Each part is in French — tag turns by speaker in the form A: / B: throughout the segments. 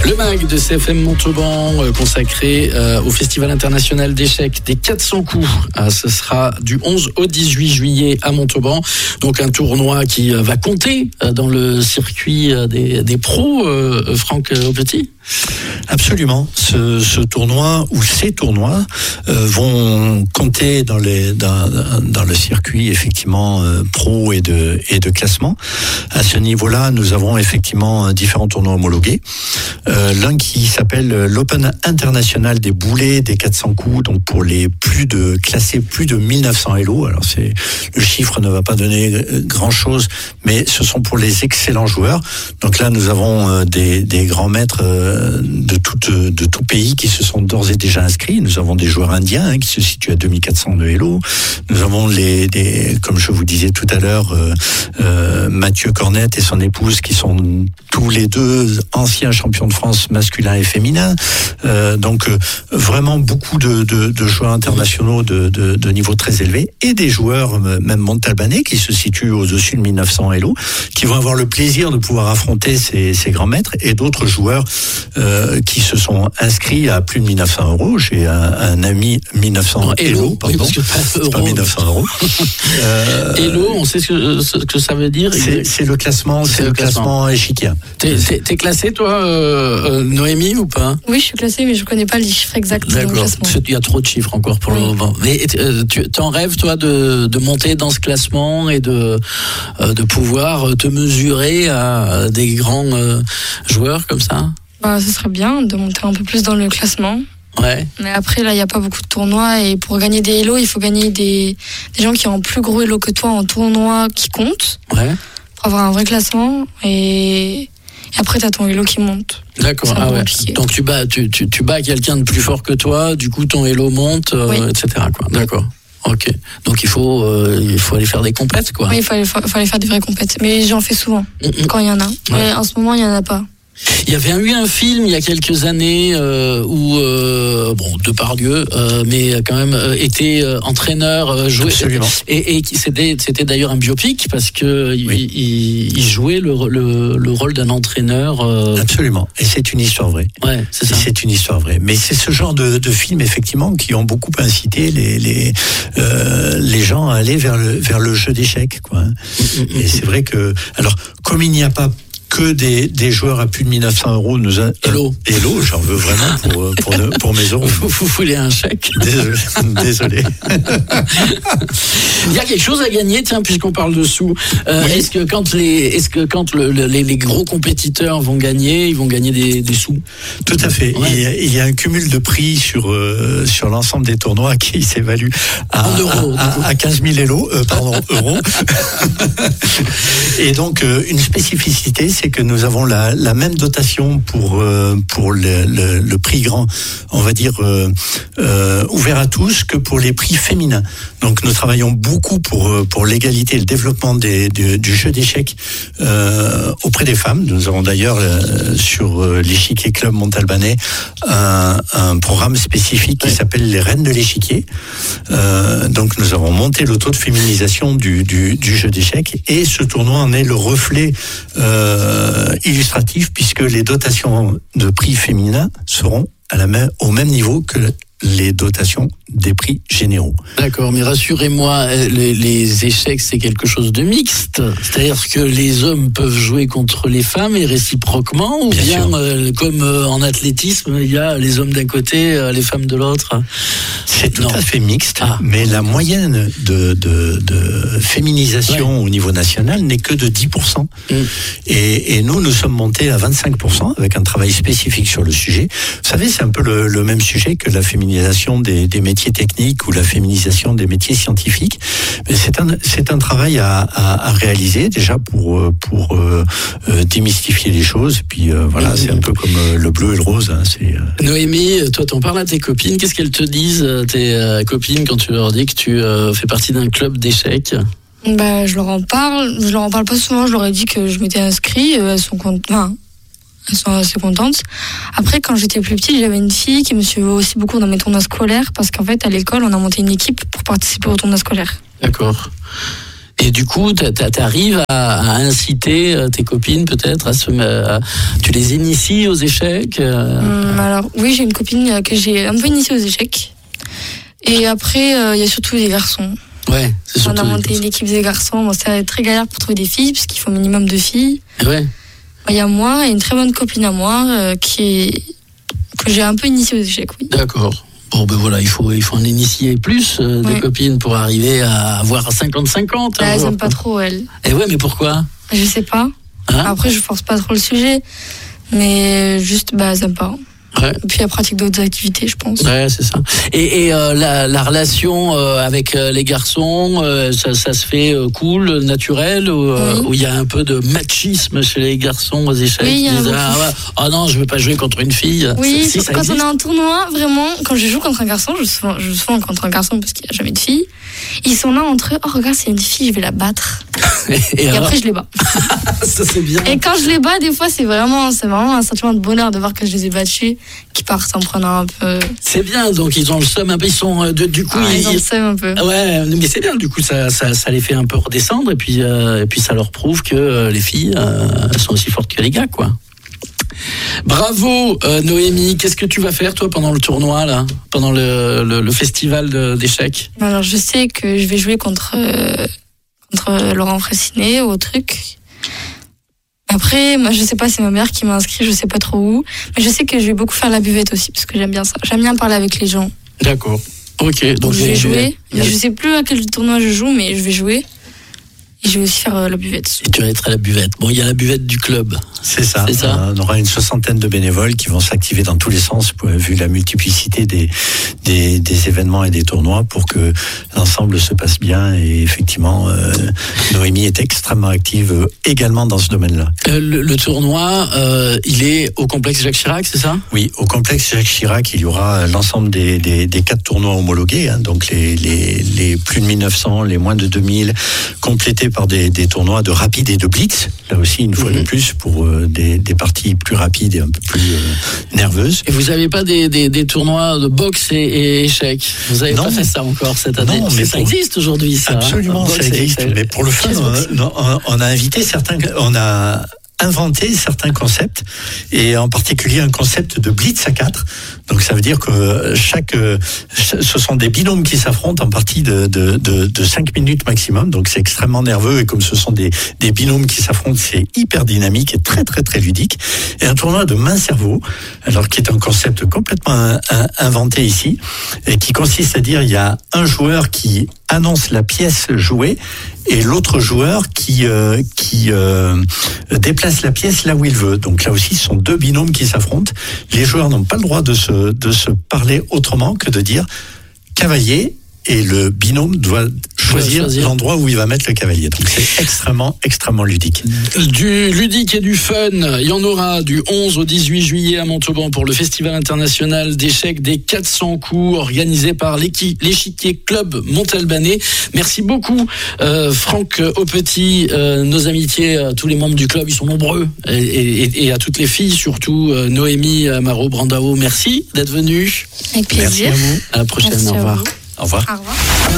A: Le MAG de CFM Montauban consacré au Festival international d'échecs des 400 coups. Ce sera du 11 au 18 juillet à Montauban. Donc un tournoi qui va compter dans le circuit des pros, Franck Aupetit.
B: Absolument. Ce tournoi ou ces tournois vont compter dans le circuit effectivement pro et de classement. À ce niveau-là, nous avons effectivement différents tournois homologués. L'un qui s'appelle l'Open international des boulets des 400 coups, donc pour les classés plus de 1900 Elo. Alors le chiffre ne va pas donner grand-chose, mais ce sont pour les excellents joueurs. Donc là, nous avons des grands maîtres de tout pays qui se sont d'ores et déjà inscrits. Nous avons des joueurs indiens qui se situent à 2400 de Elo. Nous avons comme je vous disais tout à l'heure, Mathieu Cornette et son épouse qui sont tous les deux anciens champions de France masculins et féminins. Donc vraiment beaucoup de joueurs internationaux de niveau très élevé et des joueurs même montalbanais qui se situent au-dessus de 1900 Elo, qui vont avoir le plaisir de pouvoir affronter ces grands maîtres, et d'autres joueurs qui se sont inscrits à plus de 1900 euros. J'ai un ami 1900 Elo, pardon.
A: Oui,
B: c'est pas 1900 euros.
A: Elo, on sait ce que ça veut dire.
B: C'est le classement, c'est le classement échiquier.
A: T'es classé toi, Noémie, ou pas?
C: Oui, je suis classée, mais je connais pas les chiffres exacts.
A: D'accord. Il y a trop de chiffres encore pour le moment. Mais tu en rêves toi de monter dans ce classement et de pouvoir te mesurer à des grands joueurs comme ça?
C: Ce serait bien de monter un peu plus dans le classement.
A: Ouais.
C: Mais après, là, il n'y a pas beaucoup de tournois. Et pour gagner des Elo, il faut gagner des gens qui ont un plus gros Elo que toi en tournoi qui comptent.
A: Ouais.
C: Pour avoir un vrai classement. Et après, tu as ton Elo qui monte.
A: D'accord. Ah ouais. Donc tu bats quelqu'un de plus fort que toi. Du coup, ton Elo monte, etc. Quoi. D'accord. Ok. Donc il faut aller faire des compètes, quoi.
C: Oui, il faut aller faire des vraies compètes. Mais j'en fais souvent, quand il y en a. Mais en ce moment, il n'y en a pas.
A: Il y avait eu un film il y a quelques années où Depardieu, mais quand même était entraîneur, jouait.
B: Absolument.
A: Et c'était d'ailleurs un biopic parce que il jouait le rôle d'un entraîneur.
B: Absolument. Et c'est une histoire vraie.
A: Ouais, c'est ça.
B: C'est une histoire vraie. Mais c'est ce genre de films effectivement qui ont beaucoup incité les gens à aller vers le jeu d'échecs, quoi. Et c'est vrai que, alors, comme il n'y a pas que des joueurs à plus de 1900 euros, Elo, j'en veux vraiment pour mes euros.
A: Vous voulez un chèque?
B: Désolé.
A: Il y a quelque chose à gagner, tiens, puisqu'on parle de sous. Est-ce que quand les gros compétiteurs vont gagner, ils vont gagner des sous?
B: Tout à fait.
A: Ouais.
B: Il y a un cumul de prix sur l'ensemble des tournois qui s'évalue à 15 000 euros. Et donc, une spécificité, c'est que nous avons la même dotation pour le prix grand, on va dire ouvert à tous, que pour les prix féminins. Donc nous travaillons beaucoup pour l'égalité et le développement du jeu d'échecs auprès des femmes. Nous avons d'ailleurs sur l'échiquier club montalbanais un programme spécifique qui s'appelle les Reines de l'échiquier. Donc nous avons monté le taux de féminisation du jeu d'échecs, et ce tournoi en est le reflet illustratif, puisque les dotations de prix féminins seront au même niveau que les dotations des prix généraux.
A: D'accord, mais rassurez-moi, les échecs, c'est quelque chose de mixte. C'est-à-dire que les hommes peuvent jouer contre les femmes et réciproquement, ou bien comme en athlétisme, il y a les hommes d'un côté, les femmes de l'autre.
B: C'est tout à fait mixte, mais la moyenne de féminisation au niveau national n'est que de 10%. Et nous sommes montés à 25% avec un travail spécifique sur le sujet. Vous savez, c'est un peu le même sujet que la féminisation des métiers techniques ou la féminisation des métiers scientifiques. Mais c'est un travail à réaliser déjà pour démystifier les choses. Puis voilà, c'est un peu comme le bleu et le rose.
A: Noémie, toi, t'en parles à tes copines. Qu'est-ce qu'elles te disent, tes copines, quand tu leur dis que tu fais partie d'un club d'échecs?
C: Je leur en parle. Je leur en parle pas souvent. Je leur ai dit que je m'étais inscrit. Elles sont assez contentes. Après, quand j'étais plus petite, j'avais une fille qui me suivait aussi beaucoup dans mes tournois scolaires, parce qu'en fait, à l'école, on a monté une équipe pour participer aux tournois scolaires.
A: D'accord. Et du coup, t'arrives à inciter tes copines peut-être tu les inities aux échecs
C: Alors oui, j'ai une copine que j'ai un peu initiée aux échecs. Et après, il y a surtout des garçons.
A: Ouais, c'est surtout.
C: On a monté une équipe des garçons. Bon, c'est très galère pour trouver des filles, parce qu'il faut un minimum de filles.
A: Ouais.
C: Il y a moi et une très bonne copine à moi que j'ai un peu initiée aux échecs, oui.
A: D'accord. Bon, ben voilà, il faut en initier plus des copines pour arriver à avoir 50-50.
C: Elles n'aiment pas trop, elles.
A: Et ouais, mais pourquoi ?
C: Je sais pas. Après, je force pas trop le sujet. Mais juste, elles n'aiment pas.
A: Ouais.
C: Et puis, elles pratiquent d'autres activités, je pense.
A: Ouais, c'est ça. Et la relation avec les garçons, ça se fait cool, naturel, où il y a un peu de machisme chez les garçons aux échecs.
C: Oui,
A: ils disent, non, je veux pas jouer contre une fille.
C: Oui,
A: ça
C: quand
A: existe.
C: on a un tournoi, vraiment, quand je joue contre un garçon, je joue souvent contre un garçon parce qu'il n'y a jamais de fille. Ils sont là entre eux, oh regarde, c'est une fille, je vais la battre. Et après, je les bats.
A: Ça, c'est bien.
C: Et quand je les bats, des fois, c'est vraiment un sentiment de bonheur de voir que je les ai battus, qui partent en prenant un peu.
A: C'est bien, donc ils ont le seum un peu, ils sont du coup.
C: Ils ont le seum un peu.
A: Ouais, mais c'est bien, du coup, ça les fait un peu redescendre, et puis ça leur prouve que les filles elles sont aussi fortes que les gars, quoi. Bravo Noémie, qu'est-ce que tu vas faire toi pendant le tournoi là, pendant le festival d'échecs?
C: Alors je sais que je vais jouer contre Laurent Fraissinet au truc. Après, moi je sais pas, c'est ma mère qui m'a inscrit, je sais pas trop où, mais je sais que je vais beaucoup faire la buvette aussi parce que j'aime bien ça. J'aime bien parler avec les gens.
A: D'accord. Ok. Donc
C: je vais jouer. Mais je sais plus à quel tournoi je joue, mais je vais jouer. Et je vais aussi faire la buvette.
A: Et tu vas être à la buvette. Bon, il y a la buvette du club.
B: C'est ça. On aura une 60aine de bénévoles qui vont s'activer dans tous les sens, vu la multiplicité des événements et des tournois, pour que l'ensemble se passe bien. Et effectivement, Noémie est extrêmement active également dans ce domaine-là.
A: Le tournoi, il est au complexe Jacques Chirac, c'est ça ?
B: Oui, au complexe Jacques Chirac, il y aura l'ensemble des 4 tournois homologués, donc les plus de 1900, les moins de 2000, complétés par des tournois de rapide et de blitz. Là aussi, une fois de plus, pour des parties plus rapides et un peu plus nerveuses.
A: Et vous n'avez pas des tournois de boxe et échecs? Vous n'avez pas fait ça encore cette année?
B: Non, mais
A: ça existe aujourd'hui, ça.
B: Absolument, ça existe. Mais pour le fun, on a invité on a inventé certains concepts, et en particulier un concept de blitz à 4. Donc ça veut dire que ce sont des binômes qui s'affrontent en partie de 5 minutes maximum. Donc c'est extrêmement nerveux, et comme ce sont des binômes qui s'affrontent, c'est hyper dynamique et très très très ludique. Et un tournoi de main-cerveau, alors qui est un concept complètement inventé ici, et qui consiste à dire il y a un joueur qui annonce la pièce jouée et l'autre joueur qui déplace la pièce là où il veut. Donc là aussi, ce sont 2 binômes qui s'affrontent. Les joueurs n'ont pas le droit de se parler autrement que de dire cavalier, et le binôme doit choisir l'endroit où il va mettre le cavalier. Donc c'est extrêmement, extrêmement ludique.
A: Du ludique et du fun, il y en aura du 11 au 18 juillet à Montauban pour le Festival international d'échecs des 400 coups, organisé par l'Échiquier Club Montalbanais. Merci beaucoup Franck Aupetit, nos amitiés à tous les membres du club, ils sont nombreux, et à toutes les filles, surtout Noémie Marot-Brandao, merci d'être venue.
C: Avec plaisir.
B: Merci à vous.
A: À la prochaine,
C: Merci,
A: au revoir.
B: Au revoir.
C: Au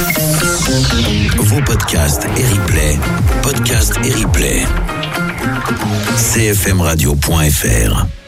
C: revoir.
D: Vos podcasts et replays. Podcasts et replays. cfmradio.fr